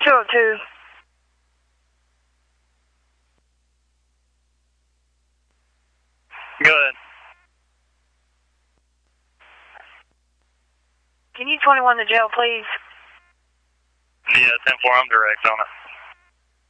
202. Go ahead. Can you 21 to jail, please? Yeah, 10-4, I'm direct on it.